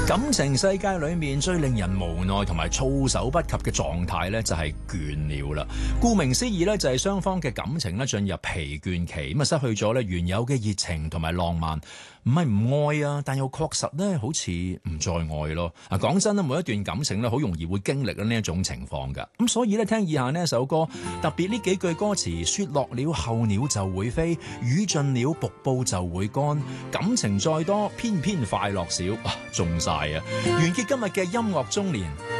感情世界裏面最令人無奈同埋措手不及嘅狀態呢，就係倦了啦。顧名思義呢，就係雙方嘅感情呢進入疲倦期，咁啊失去咗呢原有嘅熱情同埋浪漫。唔係唔愛啊，但又確實呢好似唔再愛咯。啊，講真啦，每一段感情呢好容易會經歷呢一種情況㗎。咁所以呢，聽以下呢一首歌，特別呢幾句歌詞：雪落了候鳥就會飛，雨盡了瀑布就會乾，感情再多偏偏快樂少，中晒啊！完結今日嘅音樂中年。